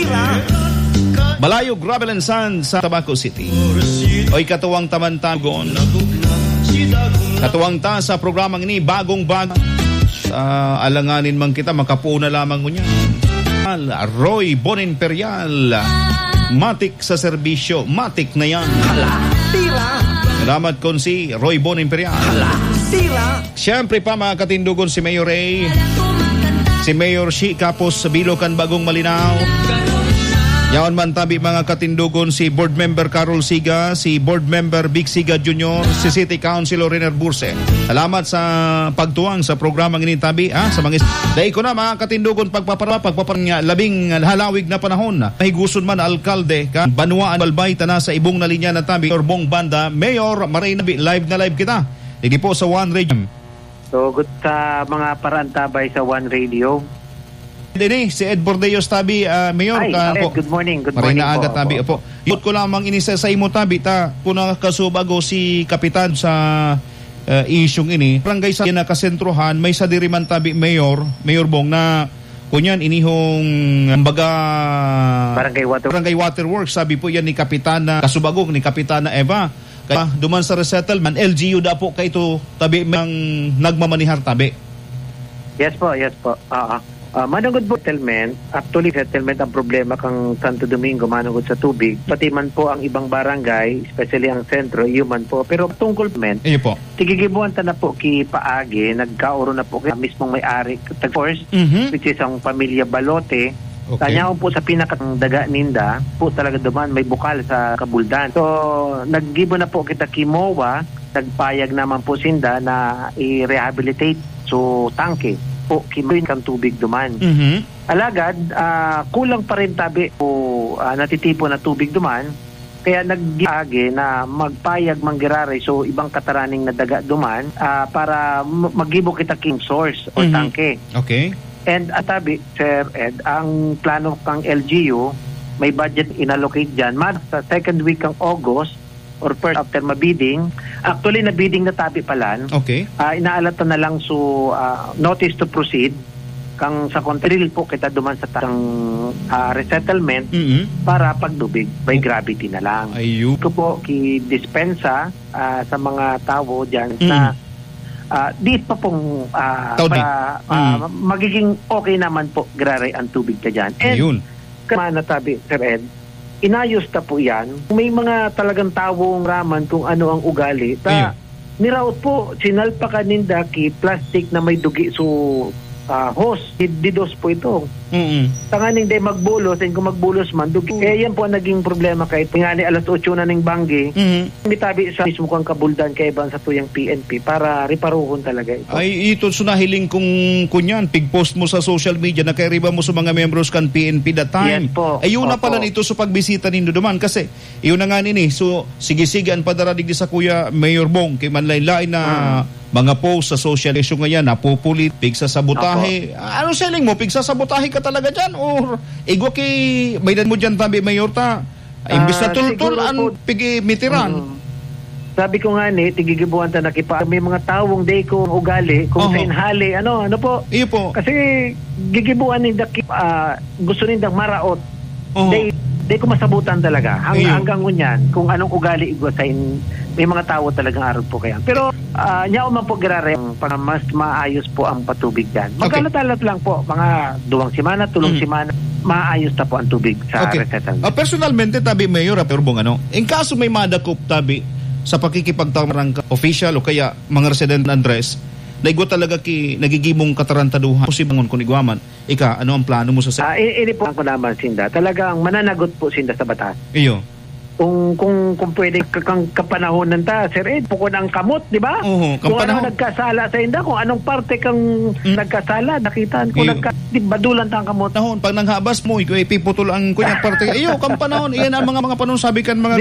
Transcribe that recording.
Malayo Gravel and Sand sa Tabaco City. Oy katuwang tamantagon. Katuwang ta sa programang ini bagong bago. Alanganin man kita makapuna lamang niya. Roy Bon Imperial. Matik sa serbisyo. Matik na yan. Salamat kon si Roy Bon Imperial. Siyempre pa mga katindugon si Mayor Ray. Si Mayor Shi Kapos sa Bilocan Bagong Malinaw. Yaon man tabi mga katindugon si Board Member Carol Siga, si Board Member Vic Siga Jr., si City Councilor Rener Burse. Salamat sa pagtuwang sa programang ini tabi sa mga dahil ko na mga katindugon pagpaparanya labing halawig na panahon. Mahiguson man alkalde ka Banuaan Balbay tana sa ibong na linya na tabi Orbong Banda Mayor Marinabi live na live kita. Dito po sa One Radio. So good sa mga parantabay sa One Radio. Dini, si Ed Bordeos tabi, Mayor. Hi, Ed, good morning. Good morning na agad tabi po. Yun ko lamang inisa sa imo tabi, kung nakasubago si Kapitan sa isyong ini. Barangay sa kinakasentruhan, may sa diriman tabi, Mayor Bong, na kunyan inihong Barangay Waterworks, sabi po yan ni Kapitana Kasubagong, ni Kapitana Eva. Kaya duman sa resettlement, LGU da po kayo ito tabi mang nagmamanihar tabi. Yes po. Manugod po settlement, actually settlement ang problema kang Santo Domingo, manugod sa tubig, pati man po ang ibang barangay, especially ang sentro, iyon po. Pero tungkol men, po. Tigigibuan ta na po ki Paagi, nagkauro na po kaya mismong may-ari, first, which is ang pamilya Balote. Okay. Kanya po sa pinakadaga ninda, po talaga duman may bukal sa Kabuldan. So, naggibo na po kita Kimowa, nagpayag naman po sinda na i-rehabilitate so tangke. Po kimuin kang tubig duman. Alagad, kulang pa rin tabi po natitipo na tubig duman, kaya naggiage na magpayag manggirare so ibang kataraning na daga duman para magibo kita king source o tangke. Okay. And atabi, Sir Ed, ang plano kang LGU, may budget inallocate dyan. Sa second week ng August, or first after mabidding, actually nabidding na tabi palan. Okay. Inaalata na lang notice to proceed kang sa kontril po kita duman sa tang resettlement para pagdubig by gravity na lang. Ayun. Ito po dispensa sa mga tao dyan na di pa pong magiging okay naman po grare ang tubig ka dyan. Ayun. Kamana tabi, Sir Ed, inayos ta po yan. May mga talagang tawong raman kung ano ang ugali. Niraot po, sinalpakan ninda ki plastic na may dugi so hose. Didos po ito. Tanganing day magbulos, and kung magbulos man, dugi. Yan po ang naging problema kahit ngani alas 8 na ng banggi. Mitabi sa mismo kang Kabuldan kay Iban sa tuyang PNP para riparuhon talaga ito. Ay, ito sunahiling kung kunyan, pig-post mo sa social media na kairiba mo sa mga members kan PNP that time. Yes po. Ayun na pala nito sa pagbisita nindo duman kasi iyon na nga nini. So, sige-sige ang padaradig sa Kuya Mayor Bong kay manlain-lain na mga post sa social issue ngayon, napupulit, pigsasabotahe. Ano selling mo? Pigsasabotahe ka talaga dyan? Or igwa kay baydan mo dyan tabi, Mayor ta? Imbis na tultul ang pigimitiran. Sabi ko nga tigigibuan ta nakipa. May mga tawong day kong ugali, kung sa inhali, ano po? Iyo po. Kasi gigibuan ninda gusto nindang maraot. Day ko masabutan talaga. Hanggang ngunyan, kung anong ugali igwa sa may mga tao talagang araw po kaya. Pero nyaw man po girare para mas maayos po ang patubig dyan. Magkalat-alat lang po, mga 2 simana, 3 simana, maayos na po ang tubig sa resettlement. Personalmente, tabi Mayor, pero in kaso may madakop tabi sa pakikipagtamarang official o kaya mga resident Andres, naigo talaga nagigimong katarantaduhan po si Bangon kung igwaman. Ano ang plano mo sa ini po ako naman sinda. Talagang mananagot po sinda sa batas. Iyo. Kung pwede kang kapanahonan ta, Sir Ed, pukon ang kamot, di ba? Kung ano nagkasala sa inda, kung anong parte kang nagkasala, nakitaan kung badulan ta ang kamot. Pag nanghabas mo, ipiputol ang kunyang parte. Iyo, kampanahon, iyan ang mga panahon, sabi kan mga